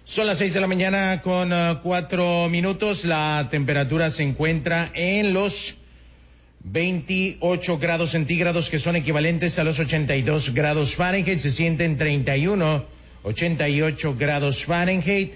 Son las 6 de la mañana con 4 minutos. La temperatura se encuentra en los 28 grados centígrados, que son equivalentes a los 82 grados Fahrenheit. Se sienten 88 grados Fahrenheit.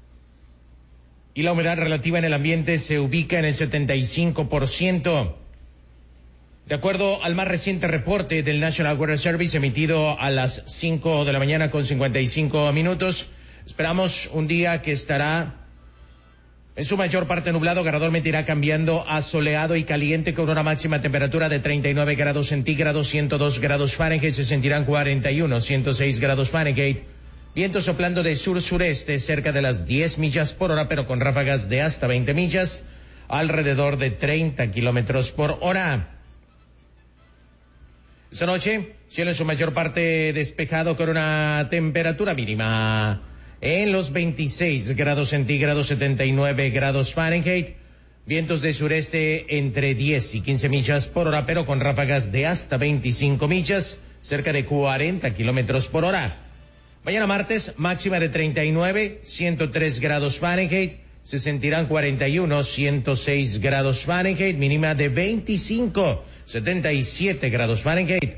Y la humedad relativa en el ambiente se ubica en el 75%. De acuerdo al más reciente reporte del National Weather Service, emitido a las 5 de la mañana con 55 minutos, esperamos un día que estará en su mayor parte nublado, gradualmente irá cambiando a soleado y caliente, con una máxima temperatura de 39 grados centígrados, 102 grados Fahrenheit, se sentirán 41, 106 grados Fahrenheit. Viento soplando de sur-sureste cerca de las 10 millas por hora, pero con ráfagas de hasta 20 millas, alrededor de 30 kilómetros por hora. Esta noche, cielo en su mayor parte despejado, con una temperatura mínima en los 26 grados centígrados, 79 grados Fahrenheit. Vientos de sureste entre 10 y 15 millas por hora, pero con ráfagas de hasta 25 millas, cerca de 40 kilómetros por hora. Mañana martes, máxima de 39, 103 grados Fahrenheit. Se sentirán 41, 106 grados Fahrenheit, mínima de 25, 77 grados Fahrenheit.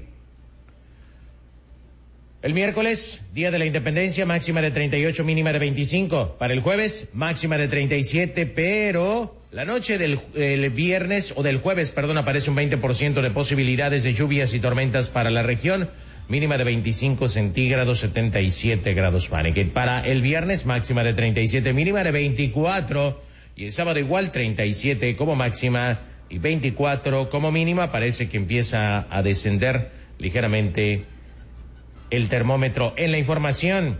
El miércoles, Día de la Independencia, máxima de 38, mínima de 25. Para el jueves, máxima de 37, pero la noche del viernes, o del jueves, perdón, aparece un 20% de posibilidades de lluvias y tormentas para la región, mínima de 25 centígrados, 77 grados Fahrenheit. Para el viernes, máxima de 37, mínima de 24, y el sábado igual, 37 como máxima y 24 como mínima. Parece que empieza a descender ligeramente el termómetro. En la información,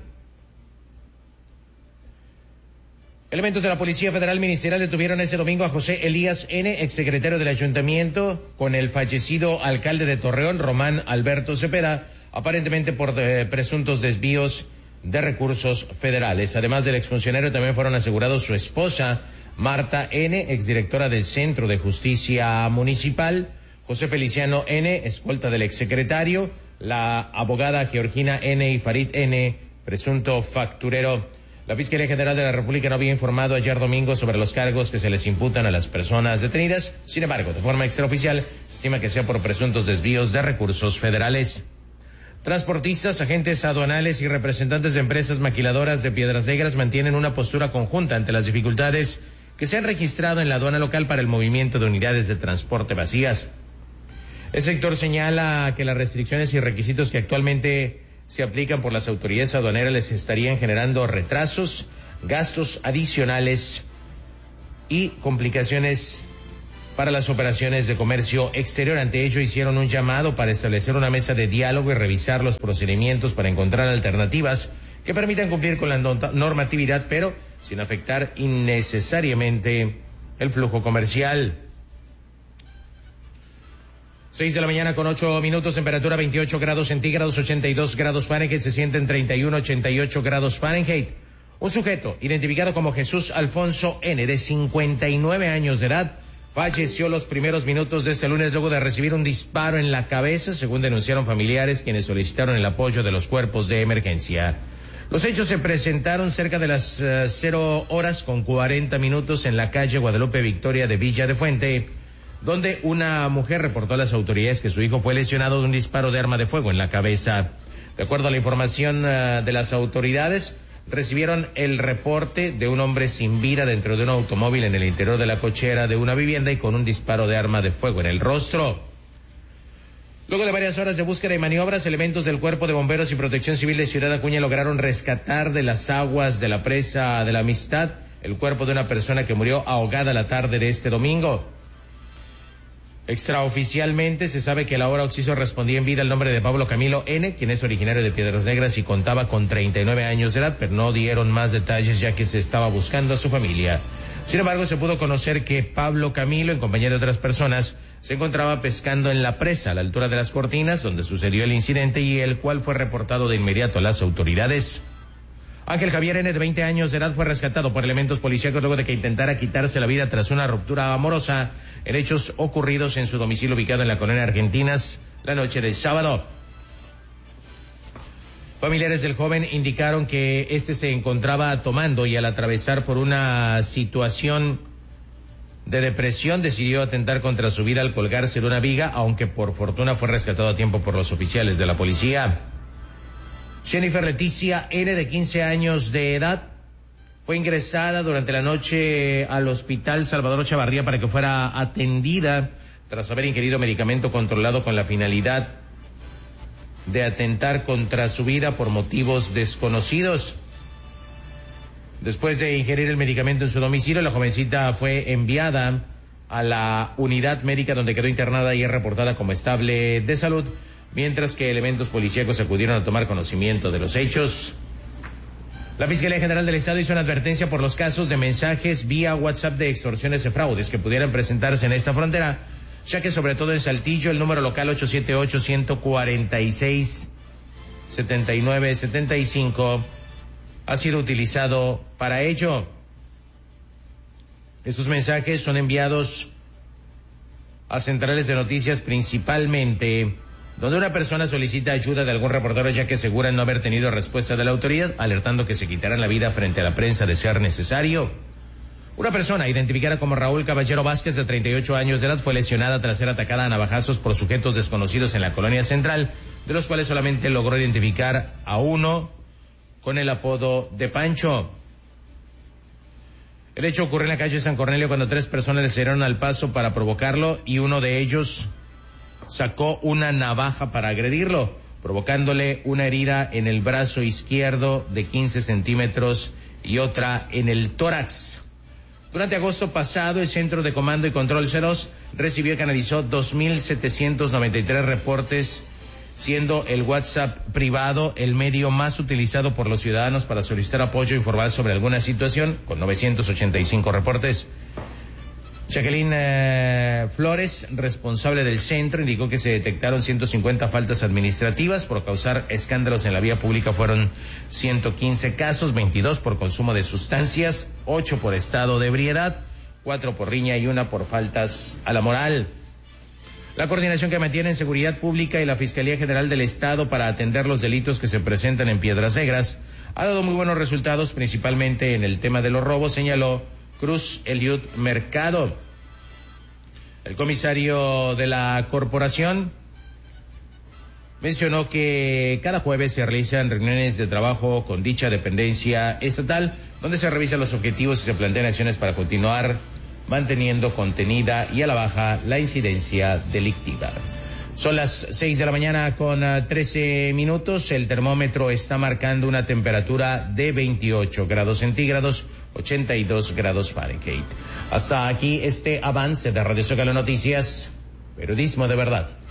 elementos de la Policía Federal Ministerial detuvieron ese domingo a José Elías N., exsecretario del Ayuntamiento, con el fallecido alcalde de Torreón, Román Alberto Cepeda, aparentemente por presuntos desvíos de recursos federales. Además del exfuncionario, también fueron asegurados su esposa, Marta N., exdirectora del Centro de Justicia Municipal, José Feliciano N., escolta del exsecretario, la abogada Georgina N. y Farid N., presunto facturero. La Fiscalía General de la República no había informado ayer domingo sobre los cargos que se les imputan a las personas detenidas. Sin embargo, de forma extraoficial, se estima que sea por presuntos desvíos de recursos federales. Transportistas, agentes aduanales y representantes de empresas maquiladoras de Piedras Negras mantienen una postura conjunta ante las dificultades que se han registrado en la aduana local para el movimiento de unidades de transporte vacías. El sector señala que las restricciones y requisitos que actualmente se aplican por las autoridades aduaneras les estarían generando retrasos, gastos adicionales y complicaciones para las operaciones de comercio exterior. Ante ello, hicieron un llamado para establecer una mesa de diálogo y revisar los procedimientos para encontrar alternativas que permitan cumplir con la normatividad, pero sin afectar innecesariamente el flujo comercial. 6 de la mañana con 8 minutos, temperatura 28 grados centígrados, 82 grados Fahrenheit, se sienten 31, 88 grados Fahrenheit. Un sujeto, identificado como Jesús Alfonso N., de 59 años de edad, falleció los primeros minutos de este lunes luego de recibir un disparo en la cabeza, según denunciaron familiares, quienes solicitaron el apoyo de los cuerpos de emergencia. Los hechos se presentaron cerca de las 0 horas con 40 minutos en la calle Guadalupe Victoria de Villa de Fuente, donde una mujer reportó a las autoridades que su hijo fue lesionado de un disparo de arma de fuego en la cabeza. De acuerdo a la información de las autoridades, recibieron el reporte de un hombre sin vida dentro de un automóvil en el interior de la cochera de una vivienda y con un disparo de arma de fuego en el rostro. Luego de varias horas de búsqueda y maniobras, elementos del Cuerpo de Bomberos y Protección Civil de Ciudad Acuña lograron rescatar de las aguas de la presa de la Amistad el cuerpo de una persona que murió ahogada la tarde de este domingo. Extraoficialmente se sabe que el ahora occiso respondía en vida al nombre de Pablo Camilo N., quien es originario de Piedras Negras y contaba con 39 años de edad, pero no dieron más detalles ya que se estaba buscando a su familia. Sin embargo, se pudo conocer que Pablo Camilo, en compañía de otras personas, se encontraba pescando en la presa a la altura de las Cortinas, donde sucedió el incidente y el cual fue reportado de inmediato a las autoridades. Ángel Javier N., de 20 años de edad, fue rescatado por elementos policíacos luego de que intentara quitarse la vida tras una ruptura amorosa en hechos ocurridos en su domicilio ubicado en la colonia Argentinas la noche del sábado. Familiares del joven indicaron que este se encontraba tomando y al atravesar por una situación de depresión decidió atentar contra su vida al colgarse de una viga, aunque por fortuna fue rescatado a tiempo por los oficiales de la policía. Jennifer Leticia N., de 15 años de edad, fue ingresada durante la noche al Hospital Salvador Chavarría para que fuera atendida tras haber ingerido medicamento controlado con la finalidad de atentar contra su vida por motivos desconocidos. Después de ingerir el medicamento en su domicilio, la jovencita fue enviada a la unidad médica donde quedó internada y es reportada como estable de salud, mientras que elementos policíacos acudieron a tomar conocimiento de los hechos. La Fiscalía General del Estado hizo una advertencia por los casos de mensajes vía WhatsApp de extorsiones y fraudes que pudieran presentarse en esta frontera, ya que sobre todo en Saltillo el número local 878-146-7975 ha sido utilizado para ello. Estos mensajes son enviados a centrales de noticias principalmente, donde una persona solicita ayuda de algún reportero ya que aseguran no haber tenido respuesta de la autoridad, alertando que se quitarán la vida frente a la prensa de ser necesario. Una persona identificada como Raúl Caballero Vázquez, de 38 años de edad, fue lesionada tras ser atacada a navajazos por sujetos desconocidos en la colonia central, de los cuales solamente logró identificar a uno con el apodo de Pancho. El hecho ocurrió en la calle San Cornelio cuando 3 personas le salieron al paso para provocarlo y uno de ellos sacó una navaja para agredirlo, provocándole una herida en el brazo izquierdo de 15 centímetros y otra en el tórax. Durante agosto pasado, el Centro de Comando y Control C2 recibió y canalizó 2.793 reportes, siendo el WhatsApp privado el medio más utilizado por los ciudadanos para solicitar apoyo e informar sobre alguna situación, con 985 reportes. Jacqueline Flores, responsable del centro, indicó que se detectaron 150 faltas administrativas por causar escándalos en la vía pública. Fueron 115 casos, 22 por consumo de sustancias, 8 por estado de ebriedad, 4 por riña y 1 por faltas a la moral. La coordinación que mantienen Seguridad Pública y la Fiscalía General del Estado para atender los delitos que se presentan en Piedras Negras ha dado muy buenos resultados, principalmente en el tema de los robos, señaló Cruz Eliud Mercado. El comisario de la corporación mencionó que cada jueves se realizan reuniones de trabajo con dicha dependencia estatal, donde se revisan los objetivos y se plantean acciones para continuar manteniendo contenida y a la baja la incidencia delictiva. Son las 6 de la mañana con 13 minutos. El termómetro está marcando una temperatura de 28 grados centígrados, 82 grados Fahrenheit. Hasta aquí este avance de Radio Zócalo Noticias, periodismo de verdad.